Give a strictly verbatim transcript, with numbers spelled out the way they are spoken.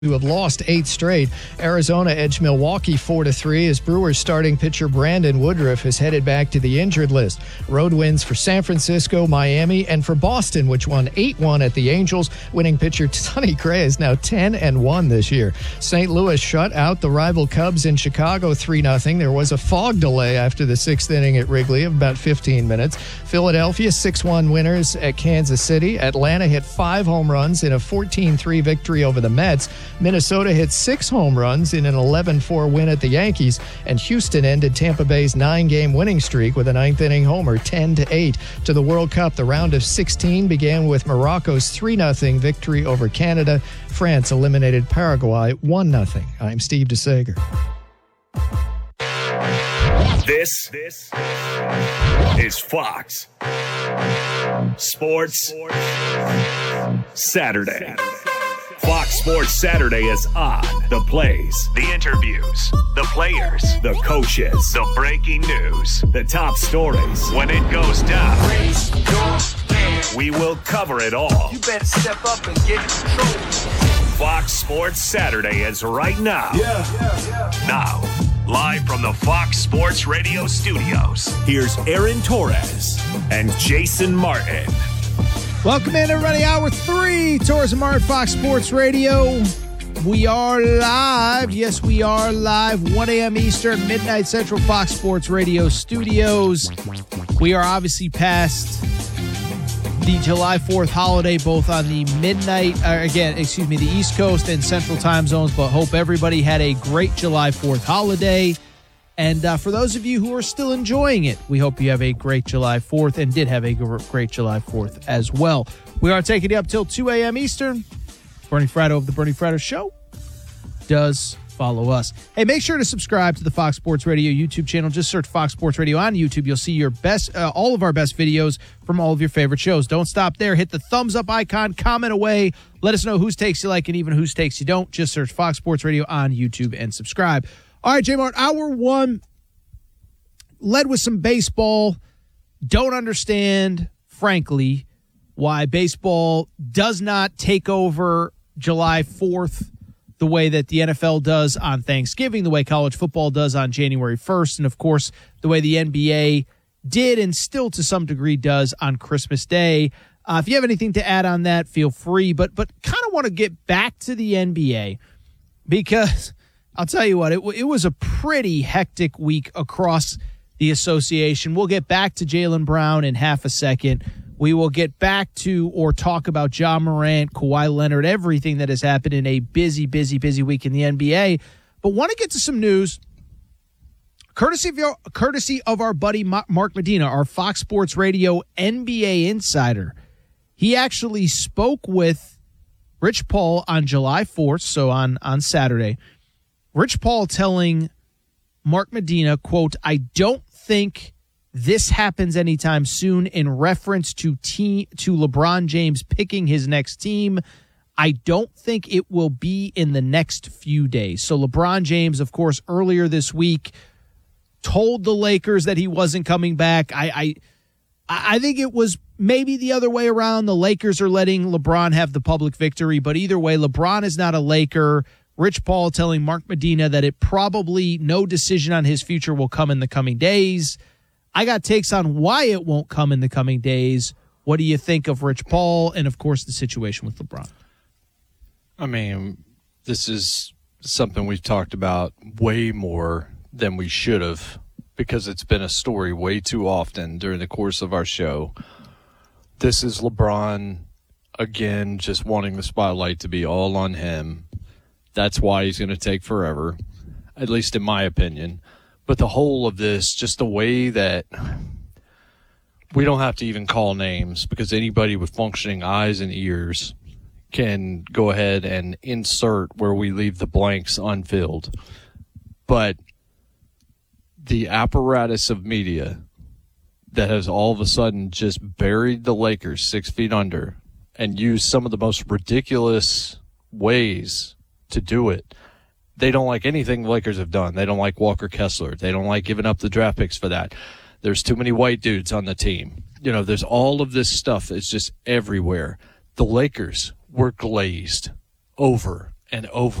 who have lost eight straight. Arizona edged Milwaukee four to three as Brewers starting pitcher Brandon Woodruff is headed back to the injured list. Road wins for San Francisco, Miami, and for Boston, which won eight one at the Angels. Winning pitcher Sonny Gray is now ten and one this year. Saint Louis shut out the rival Cubs in Chicago three nothing. There was a fog delay after the sixth inning at Wrigley of about fifteen minutes. Philadelphia six one winners at Kansas City. Atlanta hit five home runs in a fourteen three victory over the Mets. Minnesota hit six home runs in an eleven four win at the Yankees, and Houston ended Tampa Bay's nine-game winning streak with a ninth-inning homer, ten to eight. To the World Cup, the round of sixteen began with Morocco's three nothing victory over Canada. France eliminated Paraguay one nothing. I'm Steve DeSager. This, this is Fox Sports Saturday. Fox Sports Saturday is on. The plays, the interviews, the players, the coaches, the breaking news, the top stories. When it goes down, we will cover it all. You better step up and get in control. Fox Sports Saturday is right now. Yeah, yeah, yeah. Now, live from the Fox Sports Radio studios, here's Aaron Torres and Jason Martin. Welcome in, everybody. Hour three, Torres and Martin, Fox Sports Radio. We are live. Yes, we are live. one a.m. Eastern, midnight Central, Fox Sports Radio studios. We are obviously past the July fourth holiday, both on the midnight, uh, again, excuse me, the East Coast and Central time zones, but hope everybody had a great July fourth holiday. And uh, for those of you who are still enjoying it, we hope you have a great July fourth and did have a great July fourth as well. We are taking you up till two a.m. Eastern. Bernie Fratto of the Bernie Fratto Show does follow us. Hey, make sure to subscribe to the Fox Sports Radio YouTube channel. Just search Fox Sports Radio on YouTube. You'll see your best, uh, all of our best videos from all of your favorite shows. Don't stop there. Hit the thumbs up icon. Comment away. Let us know whose takes you like and even whose takes you don't. Just search Fox Sports Radio on YouTube and subscribe. All right, J-Mart, hour one led with some baseball. Don't understand, frankly, why baseball does not take over July fourth the way that the N F L does on Thanksgiving, the way college football does on January first, and, of course, the way the N B A did and still to some degree does on Christmas Day. Uh, if you have anything to add on that, feel free. But, but kind of want to get back to the N B A because – I'll tell you what, it, it was a pretty hectic week across the association. We'll get back to Jaylen Brown in half a second. We will get back to or talk about Ja Morant, Kawhi Leonard, everything that has happened in a busy, busy, busy week in the N B A. But want to get to some news, courtesy of, your, courtesy of our buddy Mark Medina, our Fox Sports Radio N B A insider. He actually spoke with Rich Paul on July fourth, so on, on Saturday. Rich Paul telling Mark Medina, quote, I don't think this happens anytime soon in reference to te- to LeBron James picking his next team. I don't think it will be in the next few days. So LeBron James, of course, earlier this week told the Lakers that he wasn't coming back. I, I, I think it was maybe the other way around. The Lakers are letting LeBron have the public victory, but either way, LeBron is not a Laker. Rich Paul telling Mark Medina that it probably no decision on his future will come in the coming days. I got takes on why it won't come in the coming days. What do you think of Rich Paul and, of course, the situation with LeBron? I mean, this is something we've talked about way more than we should have because it's been a story way too often during the course of our show. This is LeBron, again, just wanting the spotlight to be all on him. That's why he's going to take forever, at least in my opinion. But the whole of this, just the way that we don't have to even call names because anybody with functioning eyes and ears can go ahead and insert where we leave the blanks unfilled. But the apparatus of media that has all of a sudden just buried the Lakers six feet under and used some of the most ridiculous ways to do it. They don't like anything the Lakers have done. They don't like Walker Kessler. They don't like giving up the draft picks for that. There's too many white dudes on the team. You know, there's all of this stuff that's just everywhere. The Lakers were glazed over and over